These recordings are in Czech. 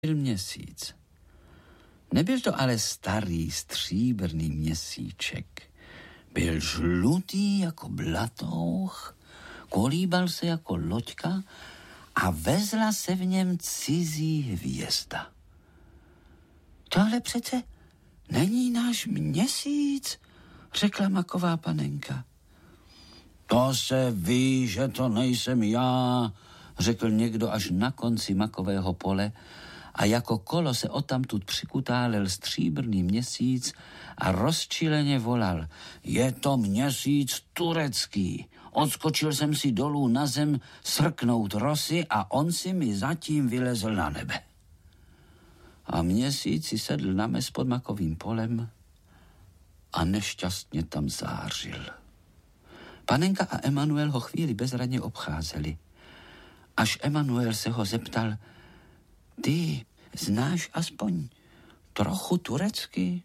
měsíc. Nebyl to ale starý stříbrný měsíček. Byl žlutý jako blatouch, kolíbal se jako loďka a vezla se v něm cizí hvězda. Tohle přece není náš měsíc, řekla maková panenka. To se ví, že to nejsem já, řekl někdo až na konci makového pole a jako kolo se odtamtud přikutálel stříbrný měsíc a rozčileně volal. Je to měsíc turecký. Odskočil jsem si dolů na zem srknout rosy a on si mi zatím vylezl na nebe. A měsíc si sedl na mes pod makovým polem a nešťastně tam zářil. Panenka a Emanuel ho chvíli bezradně obcházeli. Až Emanuel se ho zeptal, ty znáš aspoň trochu turecky?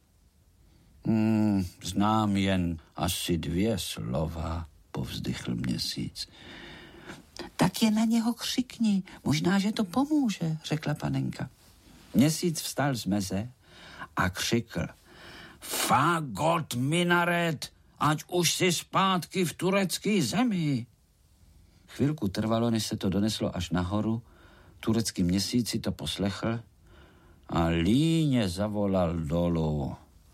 Znám jen asi 2 slova, povzdychl měsíc. Tak je na něho křikni, možná, že to pomůže, řekla panenka. Měsíc vstal z meze a křikl. Fagot minaret, ať už si zpátky v turecké zemi. Chvilku trvalo, než se to doneslo až nahoru. Turecký měsíc si to poslechl a líně zavolal dolů.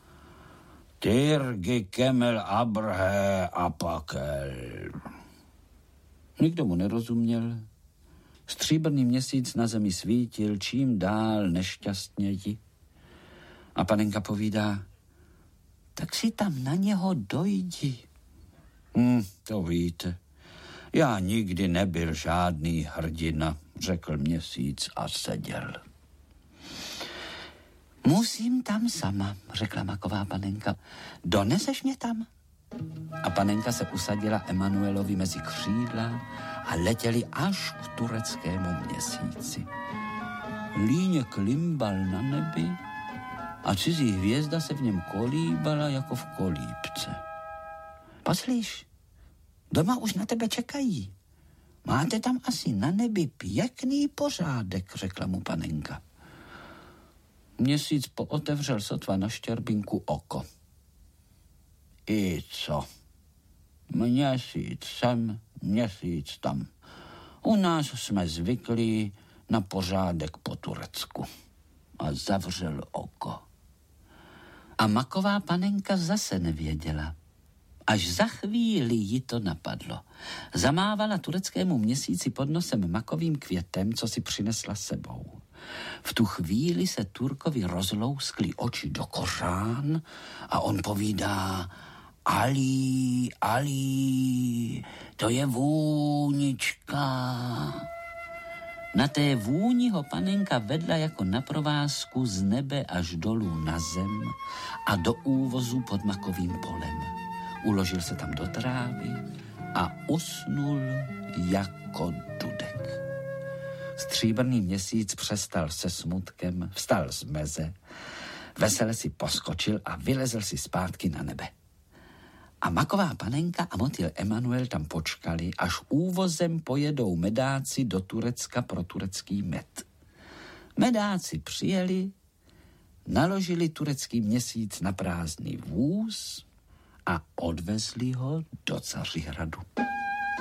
Tyrgi kemel abrhe apakel. Nikdo mu nerozuměl. Stříbrný měsíc na zemi svítil čím dál nešťastněji. A panenka povídá, tak si tam na něho dojdi. To víte. Já nikdy nebyl žádný hrdina, řekl měsíc a seděl. Musím tam sama, řekla maková panenka. Doneseš mě tam? A panenka se usadila Emanuelovi mezi křídla a letěli až k tureckému měsíci. Líně klimbal na nebi a cizí hvězda se v něm kolíbala jako v kolíbce. Poslíš, doma už na tebe čekají. Máte tam asi na nebi pěkný pořádek, řekla mu panenka. Měsíc pootevřel sotva na štěrbinku oko. I co? Měsíc sem, měsíc tam. U nás jsme zvyklí na pořádek po Turecku. A zavřel oko. A maková panenka zase nevěděla. Až za chvíli ji to napadlo. Zamávala tureckému měsíci pod nosem makovým květem, co si přinesla sebou. V tu chvíli se Turkovi rozlouskly oči do kořán a on povídá Ali, Ali, to je vůnička. Na té vůni ho panenka vedla jako na provázku z nebe až dolů na zem a do úvozu pod makovým polem. Uložil se tam do trávy a usnul jako dudek. Stříbrný měsíc přestal se smutkem, vstal z meze, vesele si poskočil a vylezl si zpátky na nebe. A maková panenka a motýl Emanuel tam počkali, až úvozem pojedou medáci do Turecka pro turecký med. Medáci přijeli, naložili turecký měsíc na prázdný vůz a odvezli ho do Cařihradu.